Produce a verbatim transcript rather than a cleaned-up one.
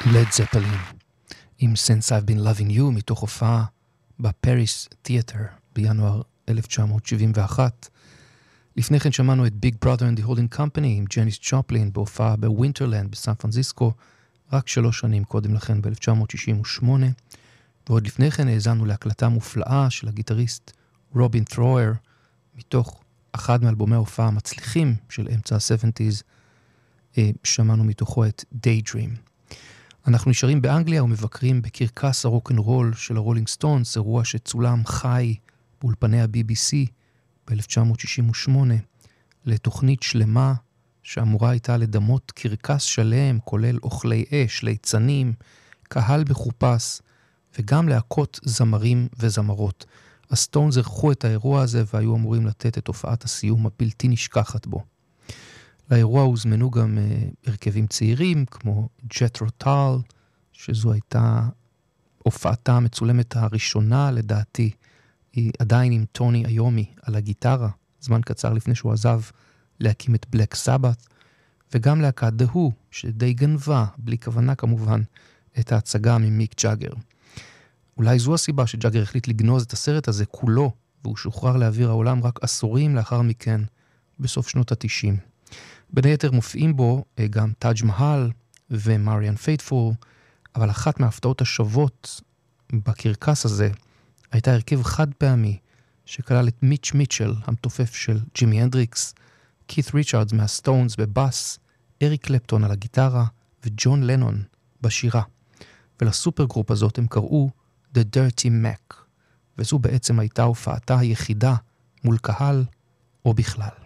לד זפלין עם Since I've Been Loving You מתוך הופעה בפריס תיאטר בינואר אלף תשע מאות שבעים ואחת. לפני כן שמענו את Big Brother and the Holding Company עם ג'ניס ג'ופלין בהופעה בווינטרלנד בסן פרנסיסקו רק שלוש שנים קודם לכן ב-אלף תשע מאות שישים ושמונה, ועוד לפני כן האזנו להקלטה מופלאה של הגיטריסט רובין ת'רואר מתוך אחד מאלבומי ההופעה המצליחים של אמצע ה-שבעים, שמענו מתוכו את Daydream. אנחנו נשארים באנגליה ומבקרים בקרקס הרוק'נ'רול של הרולינג סטונס, אירוע שצולם חי באולפני ה-בי בי סי ב-אלף תשע מאות שישים ושמונה, לתוכנית שלמה שאמורה הייתה לדמות קרקס שלם, כולל אוכלי אש, ליצנים, קהל בחופש, וגם להקות זמרים וזמרות. הסטונס ערכו את האירוע הזה והיו אמורים לתת את הופעת הסיום הבלתי נשכחת בו. לאירוע הוזמנו גם uh, הרכבים צעירים כמו ג'ת'רו טאל, שזו הייתה הופעתה המצולמת הראשונה לדעתי, היא עדיין עם טוני איומי על הגיטרה, זמן קצר לפני שהוא עזב להקים את בלק סבת, וגם להקת The Who, שדי גנבה, בלי כוונה כמובן, את ההצגה ממיק ג'אגר. אולי זו הסיבה שג'אגר החליט לגנוז את הסרט הזה כולו, והוא שוחרר לאוויר העולם רק עשורים לאחר מכן, בסוף שנות ה-תשעים. בין היתר מופיעים בו גם טאג' מהל ומריאן פייטפול, אבל אחת מההפתעות השוות בקרקס הזה הייתה הרכב חד פעמי שכלל את מיץ' מיטשל, המתופף של ג'ימי הנדריקס, כית ריצ'רדס מהסטונס בבאס, אריק קלפטון על הגיטרה וג'ון לנון בשירה. ולסופר גרופ הזאת הם קראו The Dirty Mac, וזו בעצם הייתה הופעתה היחידה מול קהל או בכלל.